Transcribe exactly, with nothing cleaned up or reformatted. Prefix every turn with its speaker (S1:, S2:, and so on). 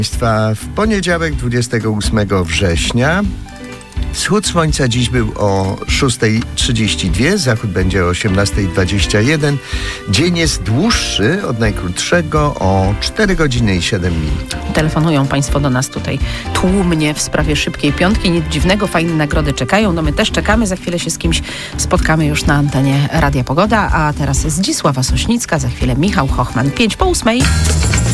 S1: Państwa, w poniedziałek dwudziestego ósmego września wschód słońca dziś był o szósta trzydzieści dwa, zachód będzie o osiemnasta dwadzieścia jeden. Dzień jest dłuższy od najkrótszego o cztery godziny i siedem minut.
S2: Telefonują Państwo do nas tutaj tłumnie w sprawie szybkiej piątki. Nic dziwnego, fajne nagrody czekają. No my też czekamy, za chwilę się z kimś spotkamy już na antenie Radia Pogoda. A teraz Zdzisława Sośnicka, za chwilę Michał Hochman. Pięć po ósmej.